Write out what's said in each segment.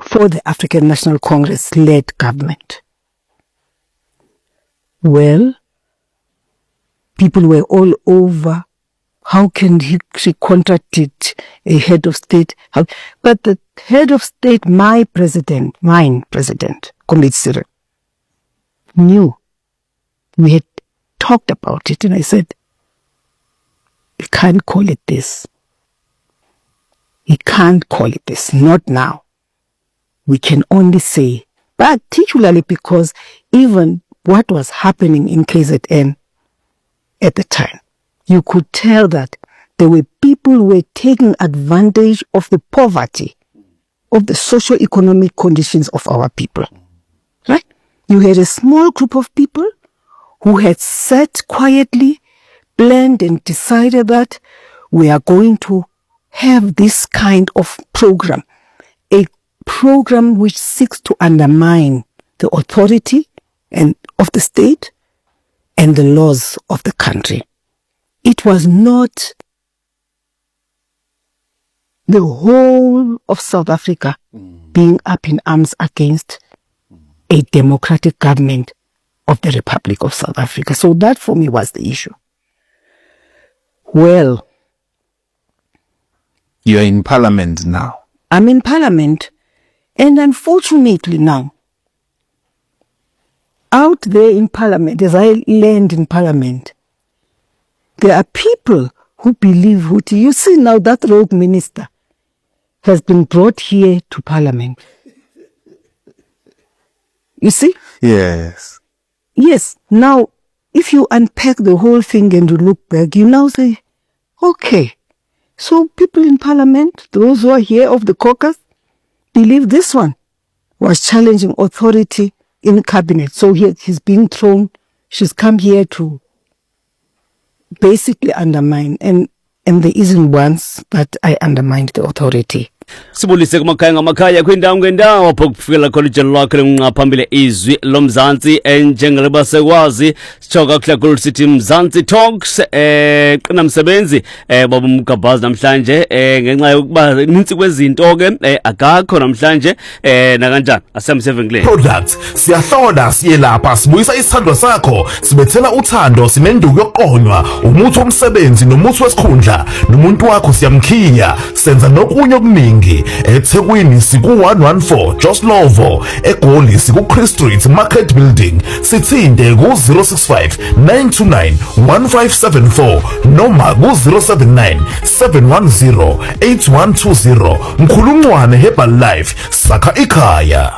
for the African National Congress-led government. Well, people were all over. How can she contradict a head of state? But the head of state, mine president, Comrade Cyril, knew. We had talked about it, and I said, you can't call it this. You can't call it this, not now. We can only say, particularly because even what was happening in KZN at the time, you could tell that there were people who were taking advantage of the poverty, of the socio-economic conditions of our people. Right? You had a small group of people who had sat quietly, planned and decided that we are going to have this kind of program, a program which seeks to undermine the authority and of the state and the laws of the country. It was not the whole of South Africa being up in arms against a democratic government of the Republic of South Africa. So that for me was the issue. Well, you're in Parliament now. I'm in Parliament, and unfortunately now, out there in Parliament, as I land in Parliament, there are people who believe, you see now that rogue minister has been brought here to Parliament. You see? Yes. Yes. Now, if you unpack the whole thing and you look back, you now say, okay, so people in Parliament, those who are here of the caucus, believe this one was challenging authority in cabinet. So he's being thrown, she's come here to basically undermine, and there isn't once that I undermined the authority. Sibulise kumakhaya ngamakhaya kwindawo ngendawo apho kufikela khona ijelo lakho linqaphambili izwi lomzantsi njengoba sekwazi sithoka kuhlakulu sithi Mzansi Talks qina msebenzi baba Mgabhazi namhlanje ngenxa yokuba ninzi kwezinto ke akakho namhlanje nakanjani asemsevengleni products siyahlola siyelapha sibuyisa isithando sakho sibethela uthando sinenduku yokuqonywa umuthi womsebenzi nomuthi wesikhundla nomuntu wakho siyamkhiya senza nokunye okuningi eThekwini siku 114 Joslovo, eGoli siku Chris Street Market Building, sithinde ku 065 929 1574 noma ku 079 710 8120. Mkhulumwane Herbal Life, sakha ikhaya.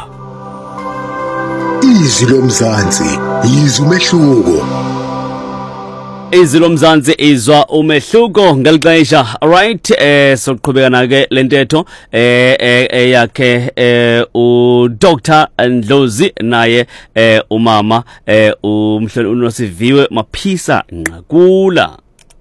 Izwi lomzansi, izwi umehluko. Izwi lomzansi izwa umehluko ngelixesha. Alright, soqhubeka nake lentetho yakhe uDr Ndlozi naye umama umhloli uNosiviwe Maphisa Nqakula,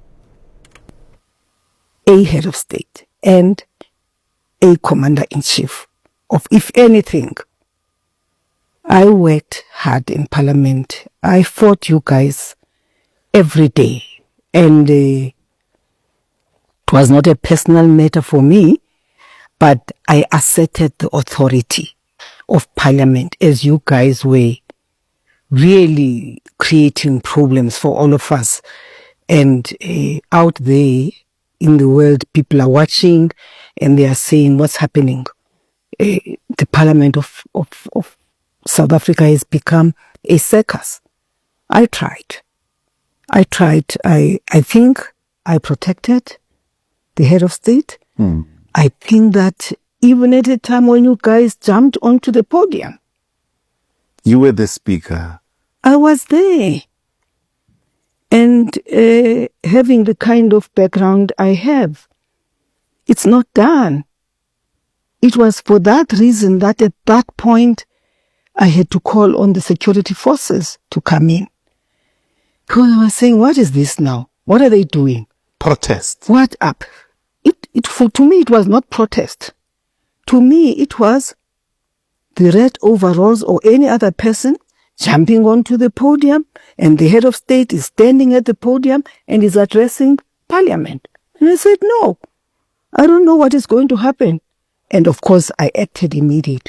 a head of state and a commander-in-chief of, if anything. I worked hard in Parliament. I fought you guys every day, and it was not a personal matter for me, but I asserted the authority of Parliament as you guys were really creating problems for all of us. And out there in the world, people are watching and they are saying what's happening. The Parliament of South Africa has become a circus. I tried. I think I protected the head of state. I think that even at a time when you guys jumped onto the podium. You were the speaker. I was there. And having the kind of background I have, it's not done. It was for that reason that at that point, I had to call on the security forces to come in. Because I was saying, what is this now? What are they doing? Protest. What up? To me, it was not protest. To me, it was the red overalls or any other person jumping onto the podium, and the head of state is standing at the podium and is addressing Parliament. And I said, no, I don't know what is going to happen. And of course, I acted immediately.